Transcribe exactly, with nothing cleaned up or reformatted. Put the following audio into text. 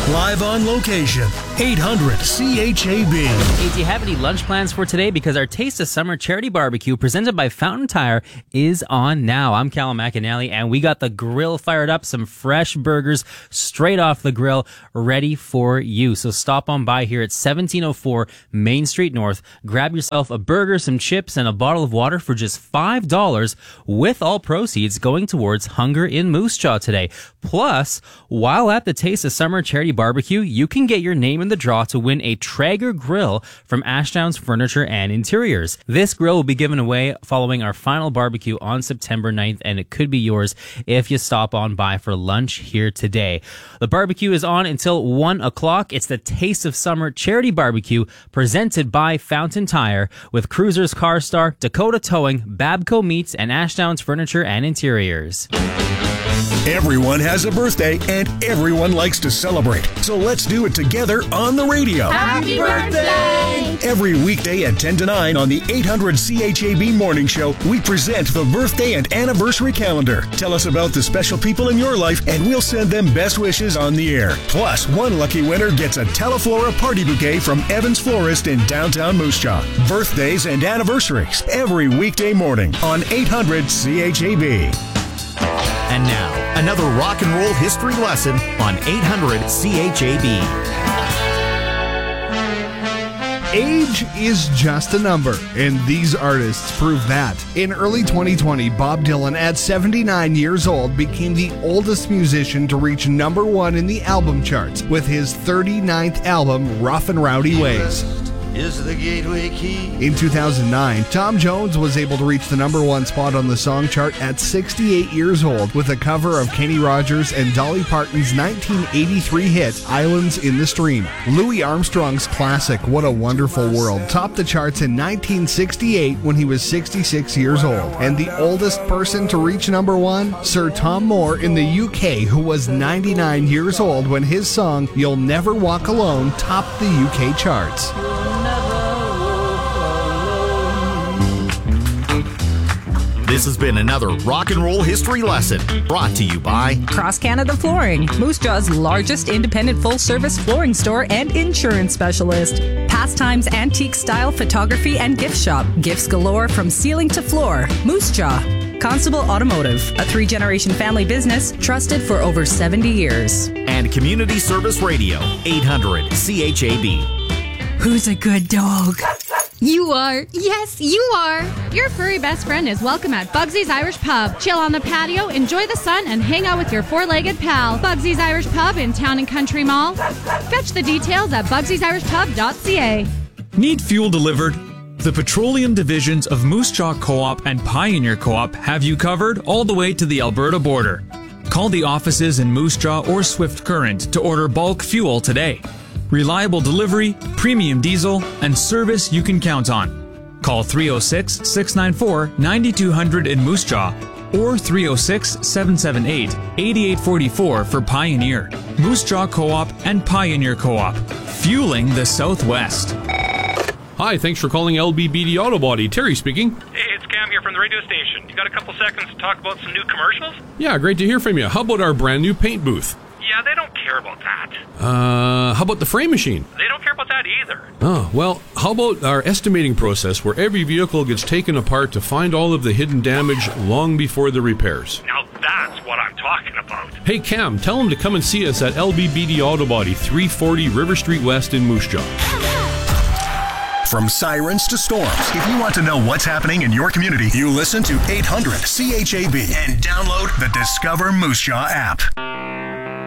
Live on location, eight hundred C H A B. Hey, do you have any lunch plans for today? Because our Taste of Summer charity barbecue presented by Fountain Tire is on now. I'm Callum McAnally, and we got the grill fired up, some fresh burgers straight off the grill, ready for you. So stop on by here at seventeen oh four Main Street North. Grab yourself a burger, some chips, and a bottle of water for just five dollars, with all proceeds going towards Hunger in Moose Jaw today. Plus, while at the Taste of Summer charity barbecue, you can get your name in the draw to win a Traeger grill from Ashdowns Furniture and Interiors. This grill will be given away following our final barbecue on September ninth, and it could be yours if you stop on by for lunch here today. The barbecue is on until one o'clock. It's the Taste of Summer charity barbecue presented by Fountain Tire with Cruisers Car Star, Dakota Towing, Babco Meats, and Ashdowns Furniture and Interiors. Everyone has a birthday and everyone likes to celebrate. So let's do it together on the radio. Happy birthday! Every weekday at ten to nine on the eight hundred C H A B Morning Show, we present the birthday and anniversary calendar. Tell us about the special people in your life and we'll send them best wishes on the air. Plus, one lucky winner gets a Teleflora party bouquet from Evans Florist in downtown Moose Jaw. Birthdays and anniversaries every weekday morning on eight hundred C H A B. And now, another rock and roll history lesson on eight hundred C H A B. Age is just a number, and these artists prove that. In early twenty twenty, Bob Dylan, at seventy-nine years old, became the oldest musician to reach number one in the album charts with his thirty-ninth album, Rough and Rowdy Ways. Is the gateway key. In two thousand nine, Tom Jones was able to reach the number one spot on the song chart at sixty-eight years old with a cover of Kenny Rogers and Dolly Parton's nineteen eighty-three hit, Islands in the Stream. Louis Armstrong's classic, What a Wonderful World, topped the charts in nineteen sixty-eight when he was sixty-six years old. And the oldest person to reach number one, Sir Tom Moore in the U K, who was ninety-nine years old when his song, You'll Never Walk Alone, topped the U K charts. This has been another rock and roll history lesson brought to you by Cross Canada Flooring, Moose Jaw's largest independent full-service flooring store and insurance specialist. Pastimes, antique style photography and gift shop. Gifts galore from ceiling to floor. Moose Jaw. Constable Automotive, a three-generation family business trusted for over seventy years. And Community Service Radio, eight hundred C H A B. Who's a good dog? You are. Yes, you are. Your furry best friend is welcome at Bugsy's Irish Pub. Chill on the patio, enjoy the sun, and hang out with your four-legged pal. Bugsy's Irish Pub in Town and Country Mall. Fetch the details at bugsys irish pub dot c a. Need fuel delivered? The petroleum divisions of Moose Jaw Co-op and Pioneer Co-op have you covered all the way to the Alberta border. Call the offices in Moose Jaw or Swift Current to order bulk fuel today. Reliable delivery, premium diesel, and service you can count on. Call three oh six, six nine four, nine two hundred in Moose Jaw or three oh six, seven seven eight, eight eight four four for Pioneer. Moose Jaw Co-op and Pioneer Co-op. Fueling the Southwest. Hi, thanks for calling L B B D Auto Body. Terry speaking. Hey, it's Cam here from the radio station. You got a couple seconds to talk about some new commercials? Yeah, great to hear from you. How about our brand new paint booth? Yeah, they don't care about that. Uh, how about the frame machine? They don't care about that either. Oh, well, how about our estimating process where every vehicle gets taken apart to find all of the hidden damage long before the repairs? Now that's what I'm talking about. Hey, Cam, tell them to come and see us at L B B D Auto Body, three forty River Street West in Moose Jaw. From sirens to storms, if you want to know what's happening in your community, you listen to eight hundred C H A B and download the Discover Moose Jaw app.